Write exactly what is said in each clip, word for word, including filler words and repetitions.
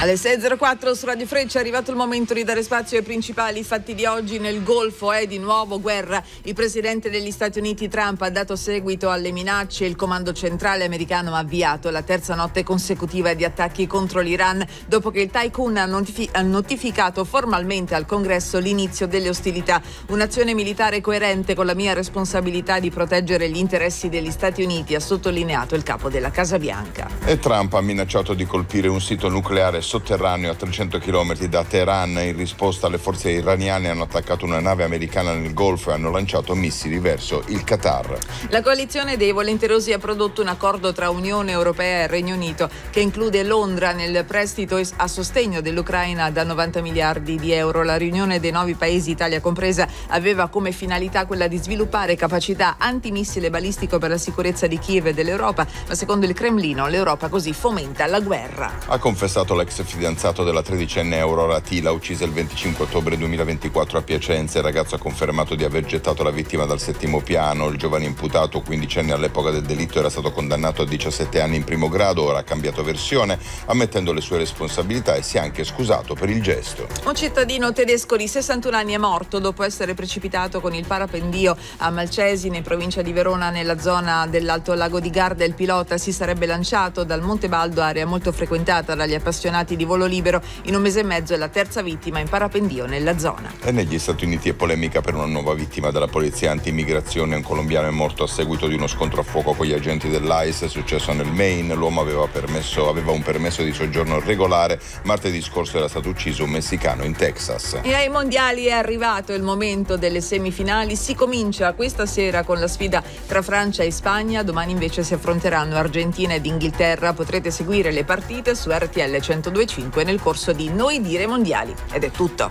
Alle sei e zero quattro su Radio Freccia è arrivato il momento di dare spazio ai principali fatti di oggi. Nel Golfo è di nuovo guerra. Il presidente degli Stati Uniti Trump ha dato seguito alle minacce. Il comando centrale americano ha avviato la terza notte consecutiva di attacchi contro l'Iran dopo che il Tycoon ha, notifi- ha notificato formalmente al Congresso l'inizio delle ostilità. Un'azione militare coerente con la mia responsabilità di proteggere gli interessi degli Stati Uniti, ha sottolineato il capo della Casa Bianca. E Trump ha minacciato di colpire un sito nucleare sotterraneo a trecento chilometri da Teheran. In risposta, le forze iraniane hanno attaccato una nave americana nel Golfo e hanno lanciato missili verso il Qatar. La coalizione dei volenterosi ha prodotto un accordo tra Unione Europea e Regno Unito che include Londra nel prestito a sostegno dell'Ucraina da novanta miliardi di euro. La riunione dei nuovi paesi, Italia compresa, aveva come finalità quella di sviluppare capacità antimissile balistico per la sicurezza di Kiev e dell'Europa, ma secondo il Cremlino l'Europa così fomenta la guerra. Ha confessato l'ex fidanzato della tredicenne Aurora Tila, uccisa il venticinque ottobre duemilaventiquattro a Piacenza. Il ragazzo ha confermato di aver gettato la vittima dal settimo piano. Il giovane imputato, quindicenne all'epoca del delitto, era stato condannato a diciassette anni in primo grado. Ora ha cambiato versione, ammettendo le sue responsabilità, e si è anche scusato per il gesto. Un cittadino tedesco di sessantuno anni è morto dopo essere precipitato con il parapendio a Malcesine, in provincia di Verona, nella zona dell'Alto Lago di Garda. Il pilota si sarebbe lanciato dal Monte Baldo, area molto frequentata dagli appassionati di volo libero. In un mese e mezzo è la terza vittima in parapendio nella zona. E negli Stati Uniti è polemica per una nuova vittima della polizia anti-immigrazione. Un colombiano è morto a seguito di uno scontro a fuoco con gli agenti dell'ICE. È successo nel Maine. L'uomo aveva, permesso, aveva un permesso di soggiorno regolare. Martedì scorso era stato ucciso un messicano in Texas. E ai mondiali è arrivato il momento delle semifinali. Si comincia questa sera con la sfida tra Francia e Spagna. Domani invece si affronteranno Argentina ed Inghilterra. Potrete seguire le partite su R T L centodue e cinque nel corso di Noi Dire Mondiali. Ed è tutto.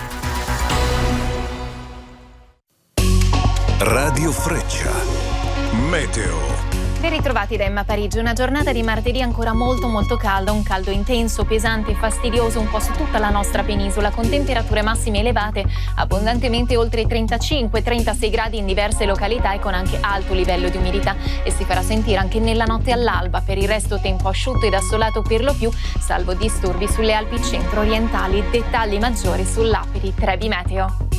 Radio Freccia. Meteo. Ben ritrovati da Emma Parigi. Una giornata di martedì ancora molto molto calda, un caldo intenso, pesante e fastidioso un po' su tutta la nostra penisola, con temperature massime elevate abbondantemente oltre i trentacinque trentasei gradi in diverse località e con anche alto livello di umidità, e si farà sentire anche nella notte all'alba. Per il resto tempo asciutto ed assolato per lo più, salvo disturbi sulle Alpi centro-orientali. Dettagli maggiori sull'app di Trebi Meteo.